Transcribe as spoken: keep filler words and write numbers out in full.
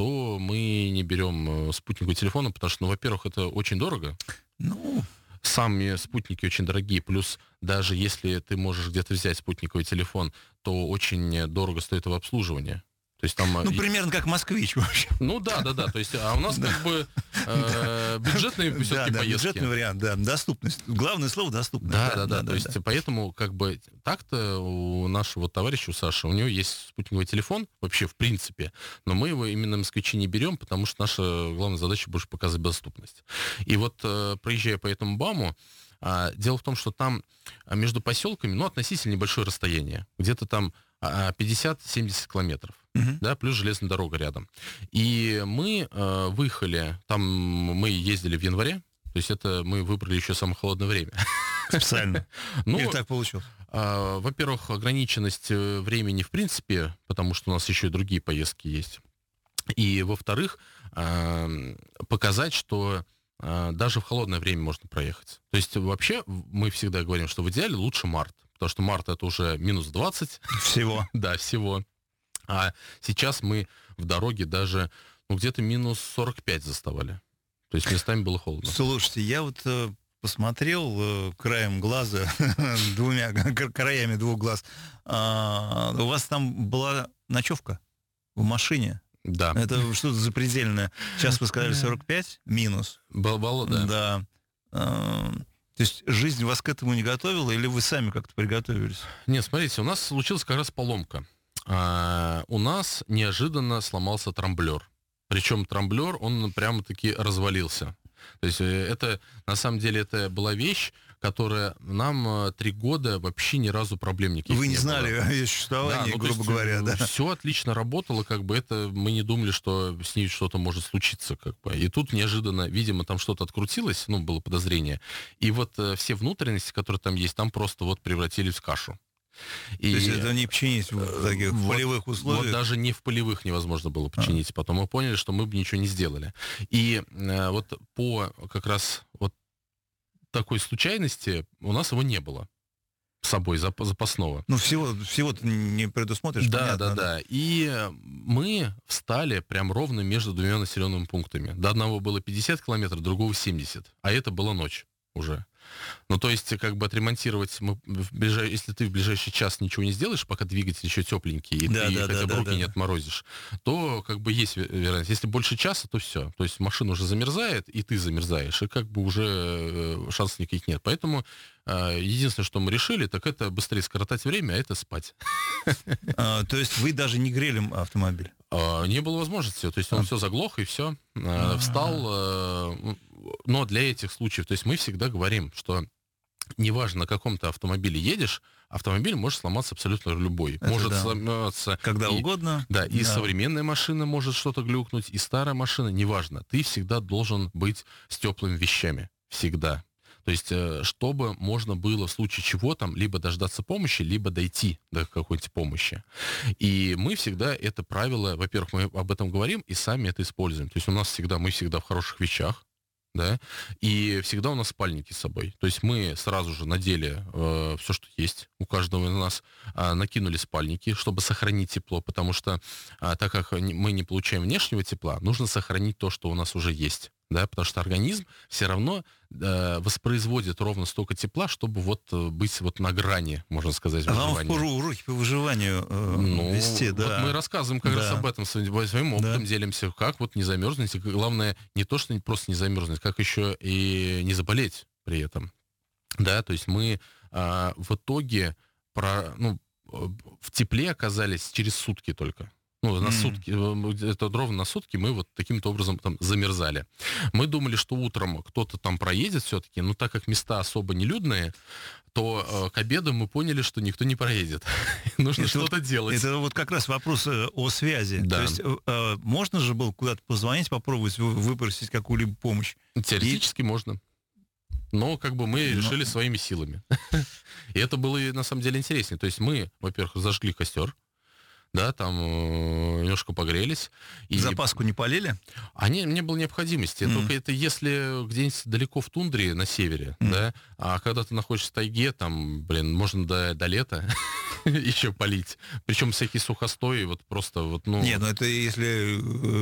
то мы не берем спутниковый телефон, потому что, ну, во-первых, это очень дорого. Ну... Сами спутники очень дорогие, плюс даже если ты можешь где-то взять спутниковый телефон, то очень дорого стоит его обслуживание. То есть там... Ну, примерно как «Москвич», в общем. Ну, да, да, да. То есть, а у нас как бы э, бюджетные все-таки да, да, поездки. Бюджетный вариант, да. Доступность. Главное слово — доступность. Да, да, да. да, то есть, да. Поэтому, как бы, так-то у нашего товарища, у Саши, у него есть спутниковый телефон, вообще, в принципе, но мы его именно «Москвичи» не берем, потому что наша главная задача больше показать доступность. И вот, э, проезжая по этому БАМу, э, дело в том, что там между поселками, ну, относительно небольшое расстояние. Где-то там пятьдесят-семьдесят километров, uh-huh. да, плюс железная дорога рядом. И мы э, выехали, там мы ездили в январе, то есть это мы выбрали еще самое холодное время. Специально. Ну, или так получилось? Э, во-первых, ограниченность времени в принципе, потому что у нас еще и другие поездки есть. И, во-вторых, э, показать, что э, даже в холодное время можно проехать. То есть вообще мы всегда говорим, что в идеале лучше март. Потому что март это уже минус двадцать. Всего. Да, всего. А сейчас мы в дороге даже, ну, где-то минус сорок пять заставали. То есть местами было холодно. Слушайте, я вот э, посмотрел э, краем глаза, двумя краями двух глаз. А, у вас там была ночевка в машине? Да. Это что-то запредельное. Сейчас вы сказали сорок пять минус. Было, да. Да. А, то есть жизнь вас к этому не готовила, или вы сами как-то приготовились? Нет, смотрите, у нас случилась как раз поломка. А, у нас неожиданно сломался трамблер. Причем трамблер, он прямо-таки развалился. То есть это, на самом деле, это была вещь, которая нам три года вообще ни разу проблем никаких не было. Вы не знали о ее существовании, да, ну, грубо говоря, да? Все отлично работало, как бы это, мы не думали, что с ней что-то может случиться, как бы. И тут неожиданно, видимо, там что-то открутилось, ну, было подозрение, и вот э, все внутренности, которые там есть, там просто вот превратились в кашу. И, то есть это не починить в таких вот, полевых условиях? Вот даже не в полевых невозможно было починить. А. Потом мы поняли, что мы бы ничего не сделали. И э, вот по как раз вот такой случайности у нас его не было с собой запасного. Ну, всего, всего-то не предусмотришь, да, понятно. Да, да, да. И мы встали прям ровно между двумя населенными пунктами. До одного было пятьдесят километров, другого семьдесят. А это была ночь уже. Ну, то есть, как бы отремонтировать, мы в ближай... если ты в ближайший час ничего не сделаешь, пока двигатель еще тепленький, и да, ты да, хотя бы да, руки да, не да. отморозишь, то как бы есть вероятность. Если больше часа, то все. То есть машина уже замерзает, и ты замерзаешь, и как бы уже шансов никаких нет. Поэтому единственное, что мы решили, так это быстрее скоротать время, а это спать. А, то есть вы даже не грели автомобиль? Не было возможности. То есть он а. все заглох, и все. А-а-а. Встал. Но для этих случаев, то есть мы всегда говорим, что неважно, на каком-то автомобиле едешь, автомобиль может сломаться абсолютно любой. Это может да. сломаться... Когда и, угодно. Да, и да. современная машина может что-то глюкнуть, и старая машина, неважно. Ты всегда должен быть с теплыми вещами. Всегда. То есть, чтобы можно было в случае чего там либо дождаться помощи, либо дойти до какой-то помощи. И мы всегда это правило, во-первых, мы об этом говорим и сами это используем. То есть у нас всегда, мы всегда в хороших вещах, да, и всегда у нас спальники с собой. То есть мы сразу же надели э, все, что есть. У каждого из нас э, накинули спальники, чтобы сохранить тепло, потому что э, так как мы не получаем внешнего тепла, нужно сохранить то, что у нас уже есть. Да, потому что организм все равно э, воспроизводит ровно столько тепла, чтобы вот быть вот на грани, можно сказать, выживания. А вам впору уроки по выживанию э, ну, вести, да. Вот мы рассказываем как да. раз об этом, своим, своим опытом да. делимся, как вот не замерзнуть. И главное, не то, что просто не замерзнуть, как еще и не заболеть при этом. Да, то есть мы э, в итоге про, ну, в тепле оказались через сутки только. Ну, на mm. сутки, это ровно на сутки мы вот таким-то образом там замерзали. Мы думали, что утром кто-то там проедет все-таки, но так как места особо нелюдные, то э, к обеду мы поняли, что никто не проедет. Нужно это что-то вот, делать. Это вот как раз вопрос о связи. Да. То есть э, можно же было куда-то позвонить, попробовать выпросить какую-либо помощь? Теоретически И... можно. Но как бы мы но... решили своими силами. И это было на самом деле интереснее. То есть мы, во-первых, зажгли костер, да, там э, немножко погрелись. И запаску не полили? А не, не было необходимости. Mm. Только это если где-нибудь далеко в тундре на севере, mm. да, а когда ты находишься в тайге, там, блин, можно до, до лета еще полить. Причем всякие сухостои, вот просто вот, ну... Не, ну это если